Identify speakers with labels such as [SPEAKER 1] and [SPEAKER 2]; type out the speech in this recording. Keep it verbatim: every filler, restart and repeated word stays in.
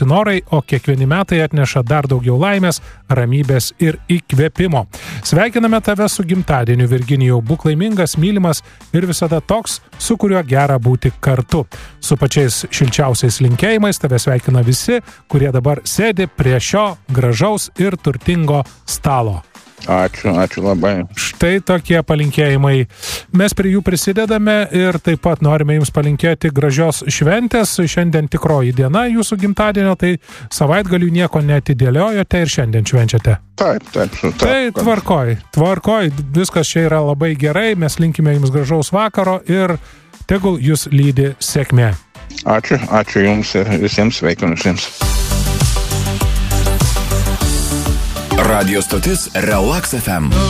[SPEAKER 1] norai, o kiekvieni metai atneša dar daugiau laimės, ramybės ir įkvėpimo. Sveikiname tave su gimtadieniu, Virginijau, būk laimingas, mylimas ir visada toks, su kuriuo gera būti kartu. Su pačiais šilčiausiais linkėjimais tave sveikina visi, kurie dabar sėdi prie šio gražaus ir turtingo stalo.
[SPEAKER 2] Ačiū, ačiū labai.
[SPEAKER 1] Štai tokie palinkėjimai. Mes prie jų prisidedame ir taip pat norime jums palinkėti gražios šventės. Šiandien tikroji diena jūsų gimtadienio, tai savaitgalių nieko neatidėliojote ir šiandien švenčiate.
[SPEAKER 2] Taip, taip. taip
[SPEAKER 1] tai tvarkoj, tvarkoj, viskas čia yra labai gerai, mes linkime jums gražaus vakaro ir tegul jūs lydi sėkmė.
[SPEAKER 2] Ačiū, ačiū jums ir visiems sveikinusiems.
[SPEAKER 3] Radio stotis Relax F M.